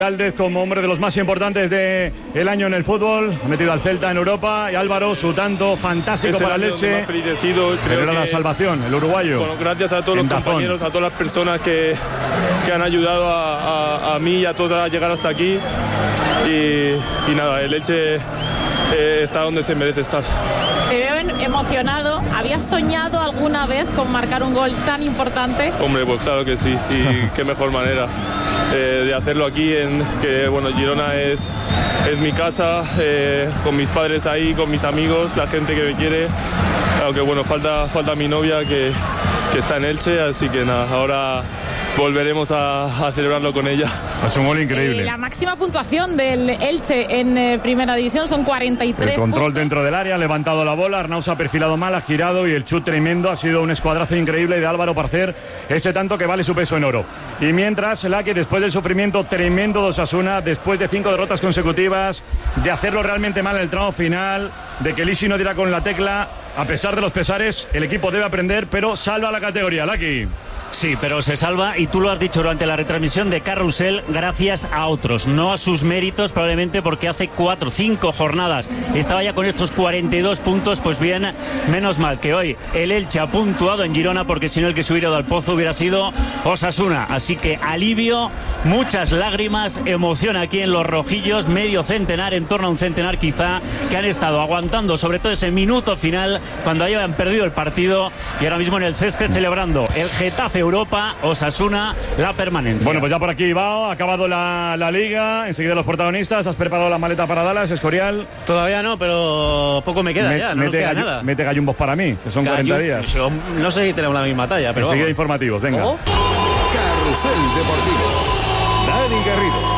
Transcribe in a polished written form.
Gálvez como hombre de los más importantes del año en el fútbol, ha metido al Celta en Europa, y Álvaro, su tanto fantástico para el Elche, creo era la salvación, el uruguayo. Bueno, gracias a todos los compañeros, a todas las personas que han ayudado a mí y a todos a llegar hasta aquí, y nada, el Elche está donde se merece estar. Te veo emocionado. ¿Habías soñado alguna vez con marcar un gol tan importante? Hombre, pues claro que sí, y qué mejor manera de hacerlo aquí, que bueno, Girona es mi casa, con mis padres ahí, con mis amigos, la gente que me quiere, aunque bueno, falta mi novia que está en Elche, así que nada, ahora volveremos a celebrarlo con ella. Es un gol increíble. La máxima puntuación del Elche en Primera División son 43 El control puntos. dentro del área, ha levantado la bola, Arnau se ha perfilado mal, ha girado, y el chut tremendo, ha sido un escuadrazo increíble de Álvaro para hacer ese tanto que vale su peso en oro. Y mientras, Laki, después del sufrimiento tremendo de Osasuna, después de 5 derrotas consecutivas, de hacerlo realmente mal en el tramo final, de que Lisi no diera con la tecla, a pesar de los pesares, el equipo debe aprender, pero salva la categoría, Laki. Sí, pero se salva, y tú lo has dicho durante la retransmisión de Carrusel, gracias a otros, no a sus méritos, probablemente porque hace 4 o 5 jornadas estaba ya con estos 42 puntos, pues bien, menos mal que hoy el Elche ha puntuado en Girona, porque si no el que se hubiera ido al pozo hubiera sido Osasuna, así que alivio, muchas lágrimas, emoción aquí en los rojillos, medio centenar, en torno a un centenar quizá, que han estado aguantando sobre todo ese minuto final, cuando habían perdido el partido, y ahora mismo en el césped celebrando el Getafe Europa, Osasuna, la permanencia. Bueno, pues ya por aquí va, ha acabado la liga, enseguida los protagonistas. ¿Has preparado la maleta para Dallas, Escorial? Todavía no, pero poco me queda ya, no nos queda nada. Mete gallumbos para mí, que son 40 días. No sé si tenemos la misma talla, pero enseguida vamos. Informativos, venga. Carrusel Deportivo. Dani Garrido.